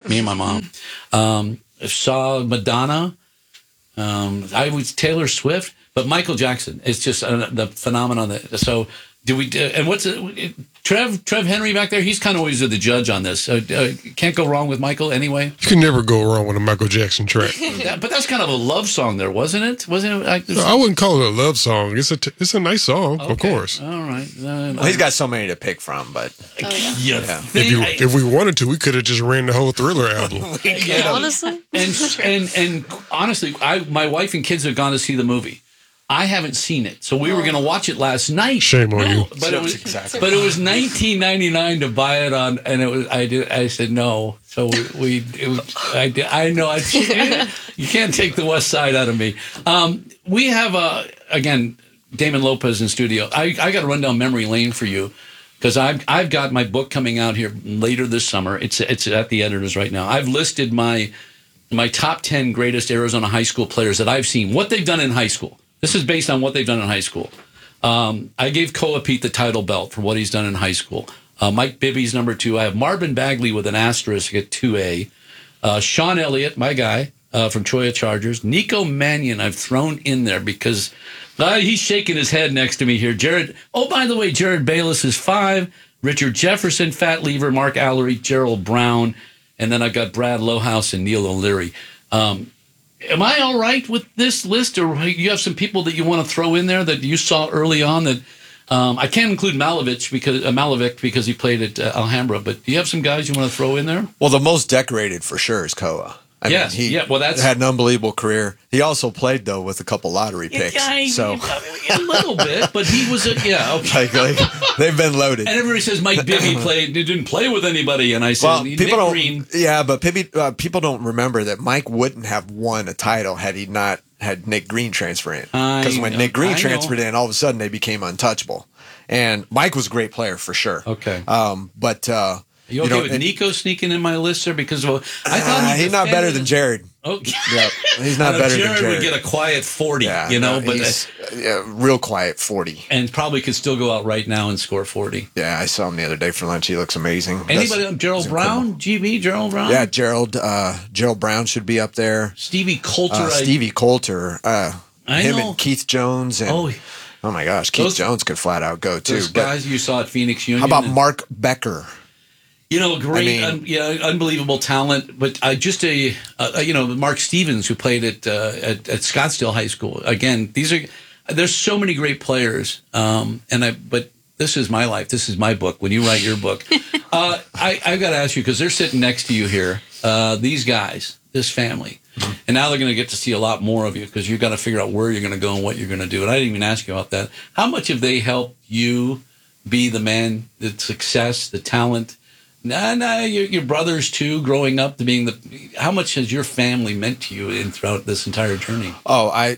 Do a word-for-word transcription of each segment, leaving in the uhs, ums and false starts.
me and my mom. Um, saw Madonna. Um, I was Taylor Swift, but Michael Jackson is just uh, the phenomenon. That, so do we? Uh, and what's it, Trev? Trev Henry back there. He's kind of always the judge on this. Uh, uh, can't go wrong with Michael anyway. You can never go wrong with a Michael Jackson track. that, but that's kind of a love song, there, wasn't it? Wasn't it? Like, no, I wouldn't call it a love song. It's a t- it's a nice song, okay. of course. All right. Uh, well, he's got so many to pick from, but oh, yeah. Yeah. Yeah. If, you, if we wanted to, we could have just ran the whole Thriller album. yeah. Honestly, and and and honestly, I my wife and kids have gone to see the movie. I haven't seen it, so we were going to watch it last night. Shame on you. But it was, exactly. but it was nineteen ninety-nine to buy it on, and it was. I did. I said no. So we. we it was, I did. I know. I, you can't take the West Side out of me. Um, we have uh, again Damon Lopez in studio. I I got to run down memory lane for you because I've I've got my book coming out here later this summer. It's it's at the editors right now. I've listed my my top ten greatest Arizona high school players that I've seen. What they've done in high school. This is based on what they've done in high school. Um, I gave Koa Pete the title belt for what he's done in high school. Uh, Mike Bibby's number two. I have Marvin Bagley with an asterisk at two A. Uh, Sean Elliott, my guy uh, from Cholla Chargers. Nico Mannion I've thrown in there because uh, he's shaking his head next to me here. Jared. Oh, by the way, Jared Bayless is five. Richard Jefferson, Fat Lever, Mark Allery, Gerald Brown. And then I've got Brad Lohaus and Neil O'Leary. Um, Am I all right with this list, or you have some people that you want to throw in there that you saw early on that um, I can't include Malavich because uh, Malavic because he played at uh, Alhambra, but do you have some guys you want to throw in there? Well, the most decorated for sure is Koa. I yes, mean, he yeah. Well, that's had an unbelievable career. He also played though with a couple lottery picks. Yeah, so a little bit, but he was a yeah. Okay. Like, like, they've been loaded. And everybody says Mike Bibby played. He didn't play with anybody, and I said well, Nick people don't. Green. Yeah, but Bibby, uh, people don't remember that Mike wouldn't have won a title had he not had Nick Green transfer in. Because when Nick Green transferred in, all of a sudden they became untouchable. And Mike was a great player for sure. Okay. Um, but. Uh, You okay you know, with it, Nico sneaking in my list there? Because well, I thought uh, he he's not better than Jared. Okay. Yeah, he's not better Jared than Jared. would get a quiet forty, yeah, you know, no, but he's, uh, yeah, real quiet forty. And probably could still go out right now and score forty. Yeah, I saw him the other day for lunch. He looks amazing. Anybody? That's, Gerald Brown? G B? Gerald Brown? Yeah, Gerald uh, Gerald Brown should be up there. Stevie Coulter. Uh, Stevie Coulter. Uh, I him know. and Keith Jones. And, oh, oh, my gosh. Keith those, Jones could flat out go, too. Those guys but, you saw at Phoenix Union. How about and, Mark Becker? You know, great, I mean, un, yeah, unbelievable talent, but uh, just a, uh, you know, Mark Stevens who played at, uh, at at Scottsdale High School. Again, these are there's so many great players, um, and I. But this is my life. This is my book. When you write your book, uh, I I got to ask you because they're sitting next to you here. Uh, these guys, this family, mm-hmm. and now they're going to get to see a lot more of you because you've got to figure out where you're going to go and what you're going to do. And I didn't even ask you about that. How much have they helped you be the man, the success, the talent? Nah, nah, your, your brothers too, growing up to being the, how much has your family meant to you in throughout this entire journey? Oh, I,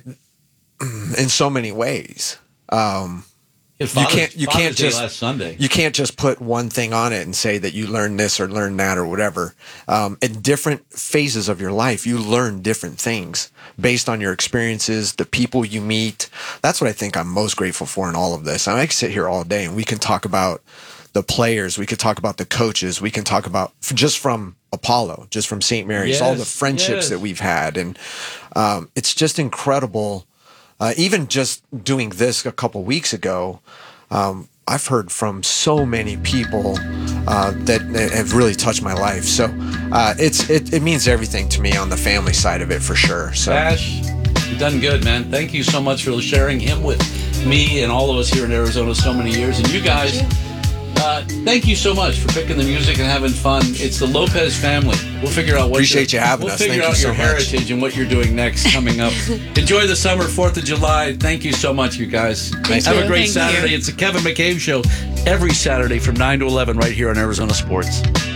in so many ways. Um, yeah, Father's, you can't, you Father's can't Day just, last Sunday. you can't just put one thing on it and say that you learned this or learned that or whatever. Um, in different phases of your life, you learn different things based on your experiences, the people you meet. That's what I think I'm most grateful for in all of this. I, mean, I can sit here all day and we can talk about the players, we could talk about the coaches, we can talk about just from Apollo, just from Saint Mary's, yes, all the friendships yes. that we've had. And um, it's just incredible. Uh, even just doing this a couple weeks ago, um, I've heard from so many people uh, that, that have really touched my life. So uh, it's it, it means everything to me on the family side of it for sure. So Ash, you've done good, man. Thank you so much for sharing him with me and all of us here in Arizona so many years. And you guys, Uh, thank you so much for picking the music and having fun. It's the Lopez family. We'll figure out what appreciate you having we'll us. We'll figure thank out you your so heritage much. and what you're doing next coming up. Enjoy the summer, fourth of July. Thank you so much, you guys. Thank Have you. a great Thank Saturday. you. It's the Kevin McCabe Show every Saturday from nine to eleven right here on Arizona Sports.